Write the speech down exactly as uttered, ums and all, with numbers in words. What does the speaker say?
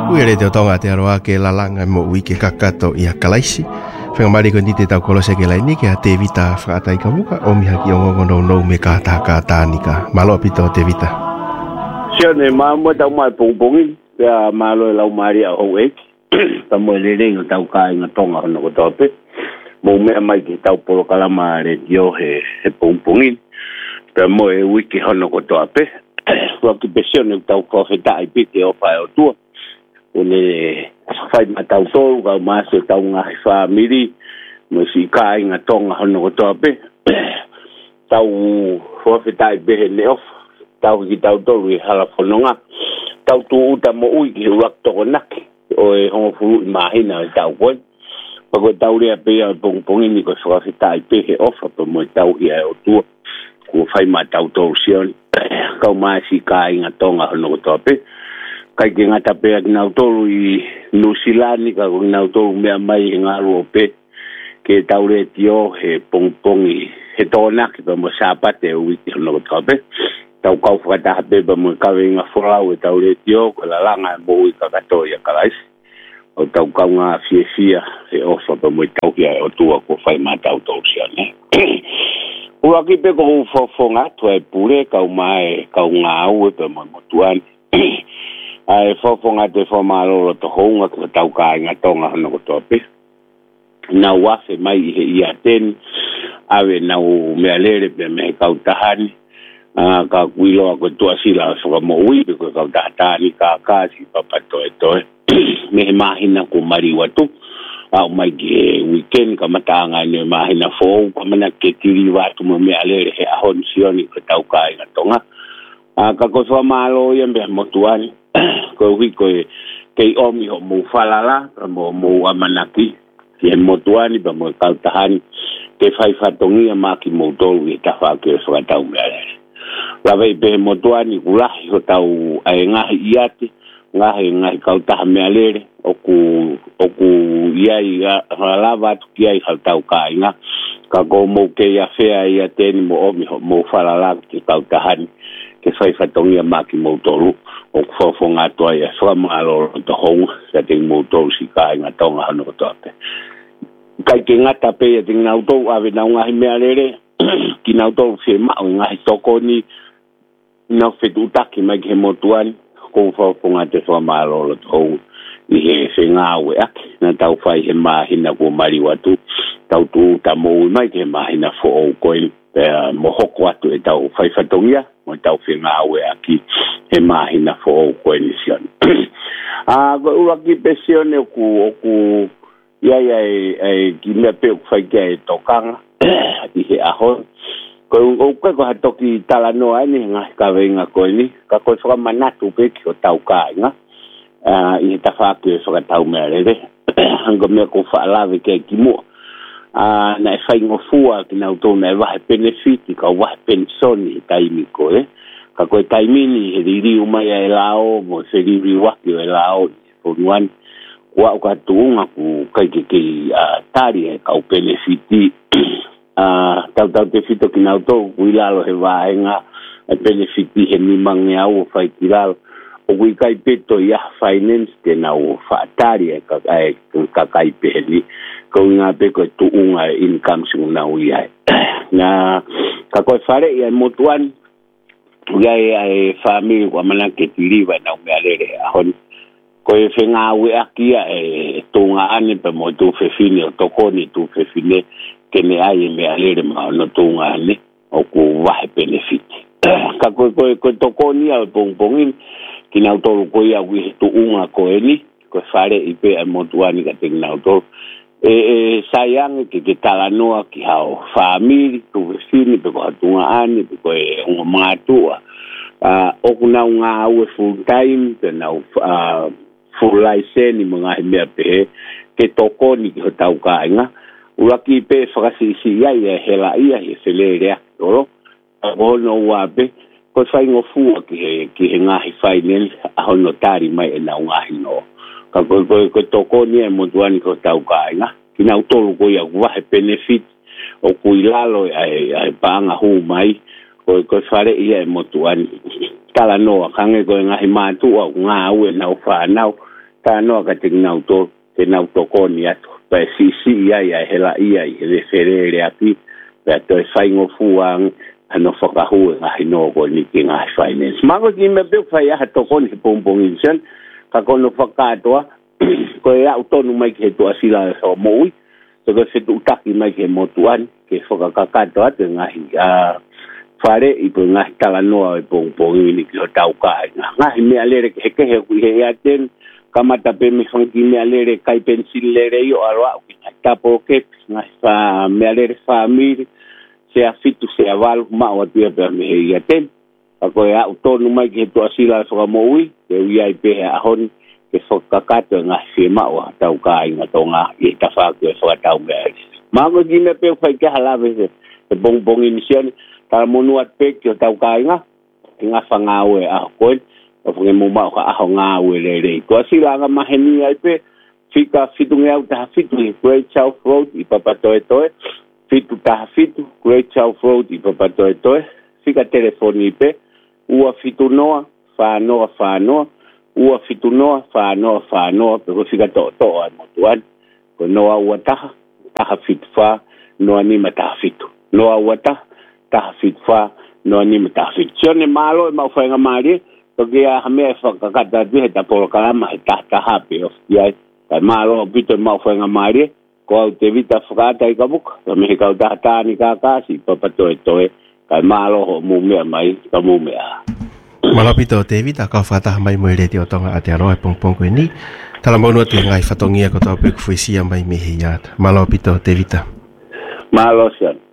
Uere te tonga te aroa ke la langa mo wiki kakato ia kalaisi. Whenga mari ko ni te tau kolose ke lai ni ke a te vita whaatai ka muka o miha ki o ngongo no no me ka tā ka tānika. Malo pito te vita. Sia ne maa mo tau mai pongpongi. Pea malo e lau maari a hou eki. Ta mo e lerenga tau ka inga tonga hono ko tope. Mo mea mai ki tau polo kalama re dio he, he pongpongi. Pea mo e wiki hono ko tope. Kua ki pesione tau kawheta i pite o whae o tua. O ne whai ma tau tolu, kau maaso tau ngahi whaamiri. Mo si ka inga tonga hono ko tope. Tau kawheta i behe ne ofa. Tau ki tau tolu i hala whanonga. Tau tu uta mo ui ki huak toko naki. O e hongo furu i mahina e tau koe. Pako tau rea pea o pongpongini ko whakawheta i behe ofa. Pa mo tau ia o tua. Kua whai ma tau tolu sioni. Kau mai si ka inga tonga hono ko tope. Kai ke ngata pea ki nau tolu i Nusilani, ka ko nau tolu mea mai e ngaru o pe. Ke tau rea tio he pongpongi he tōna ki pa mo sāpate o wiki hono ko tope. Tau kau whakataha pepa mo kawe inga whorau e tau rea tio, ko la langa e mo ui kakato i a kalaisi. O tau kau ngā fie fia he ofa pa mo i tau kia e o tua ko whai ma tau tolu sione. Ua ki pe ko whawhonga tua e pure, kau mai, kau ngā au e pe mo motuani. Ai whawhonga te whamalolo to hounga ki tau ka inga tonga hono ko tope. Nā wafe mai i he ia teni, awe nau mea lere pe me kau tahani. Uh, ka kuiloa ko tua sila whaka mo ui, pe ko kau tahatani ka kasi papa toe toe. Me he mahina ko mari watu. Au mai ki he weekend ka mataanga ni mahina fōu, ka mana ke tiri watu mo mea lere he ahon sioni ko tau ka inga tonga. Uh, ka ko swa malo yambe motuani, ko hui ko e kei omi ho mo falala, mo mo amanaki, ki he motuani pa mo kau tahani, ke whai whatongia maki mo tolu i tawha ke whakatau mea lere. Lawe i pehe motuani kulahi ho tau ai ngahi iati, ngahi ngahi kau taha mea lere, oku, oku iai lava atu ki ai hau tau ka inga. Ka ko mou ke ia whea ia teni mo omi ho mo whalalak ki kau tahani, ke whai whatongia maki mo tolu, oku whawhonga toa ia whamaloro to honga, sa ting mo tolu si ka inga tonga hano ko toate. Kai ke ngata pe ia ting nau tau awe nau ngahi mea lere, ki nau tolu whi mao ngahi toko ni nau whetu utaki mai ki he motuani ko whawhonga te whamalolo to hou i he whi ngāwe aki na tau whai he mahina ko mari watu tau tu ta mou mai ki he mahina fo au koe pea mo hoko atu e tau whai whatongia mo tau whi ngāwe aki he mahina fo au koe ni sioni. A ko ua ki pe sione oku oku iai ai ki mea pe oku whai kia e tokanga i he ahon. Ko o ko ko hatoki tala no ani nga ka venga ko ni ka ko so manatu pe ki o tau ka nga ah i ta fa ke so ka tau merele ngo me ko fa la ve ke ki mo ah na fa ngo fua ki na auto me va benefit ka va pensioni tai mi ko e ka ko tai mini he ri u mai e lao mo se ri ri wa ki e lao ko nuan wa ka tunga ku kai ki ki tari e ka benefit Uh, tau tau te fito ki nau tau, kui lalo he vaenga, e benefiti he nimangi au o whai ki lalo. O kui kai peto i aha finance te nau whaatari e ka, e, ka kai peheli, ka ui ngā peko e tuunga e income singu nau i ai. Nā, ka koe whare i ai motuan, ui ai ai whamiri kwa mana ke tiriwa nau mea lere ahoni. Koe whenga ue akia e tunga ane pa mo tu whewhine o tokoni tu whewhine, kene ai me alere ma no tunga ne o ku wahe benefit ka ko ko ko tokoni al pongpongin kina auto ko ia wi tu unga ko eni ko fare i pe motuani ka ting na auto e e sayang ki ke tala noa ki hao family tu vecini pe ko tunga ani pe ko e un matua a o kuna unga au full time pe na full license mga me pe ke tokoni ki tau ka nga Uraki pe whakasisi ia ia he la ia he whelerea, oro. A hono wape, ko whai ngofua ki he, ki he ngahi whainen, a hono tari mai e nau ngahi no. Ka koe koe koe toko ni e motuani ko tau kāinga. Ki nau tolu ko ia kuwahe benefit, o kui lalo e ai paanga huu mai, koe koe whare ia e motuani. Tala noa, kange koe ngahi mātua, ngā ue nau whanau, ta no ka te nau to te nau to koni atu pa si si ia ia hela ia i le ferere api pa to fai ngo fuang ano whakahu nga hino ko ni ki ngā finance. Mako ki me pe whai aha to koni pompong insan, ka kono whakatoa, ko e au tonu mai ki he tua sila so moui, so ko se tu utaki mai ki he motuan, ke whakakatoa te ngahi whare i po ngahi tala noa e pompong ni ki ho tau kai. Ngahi mea lere ke heke he kui he ea ten, kamata pe me whanki mea lere kai pensil lere i o aroa, ki tapo kepi, ngahi wha mea lere whamiri, se a fitu se a walu mao atua pe me hei a ten. Ako e au tonu mai ki he tua sila soka moui, ke ui ai pe a honi, ke whakakato e ngā whie mao a tau ka inga tō ngā i ta whāku e whakatau mea eri. Māko ki me pe whai ke halawe se, te bongbong inisiani, tala monu at pe ki o tau ka inga, ki ngā whangau e aho koen, o whange mo mao ka aho ngau e re rei. Tua sila nga maheni ai pe, whika fitu nge au taha fitu i Great South Road i papatoe toe, fitu taha fitu, Great South Road i papatoe toe, fika telefoni pe, ua fitu noa, whanoa whanoa, ua fitu noa, whanoa whanoa, pe ko fika to to ai motuan, ko noa ua taha, taha fitu wha, noa nima taha fitu, noa ua taha, taha fitu wha, noa nima taha fitu. Sione malo e mau whainga maari, toki a hamea e whakakata tuhe ta polo kalama he taha taha pe of iai, kai malo pito e mau whainga maari, ko au te vita whakata i ka buka, ka mehe kau taha tāni ka kāsi, papatoe toe, kai malo ho mumea mai, ka mumea. Malapito te vita, kau whakataha mai mo i reti o tonga a te aroa e pongpong koe ni, tala maunua te ngai whatongia ko tau peku whaisia mai mehe iata. Malapito te vita. Malo sian.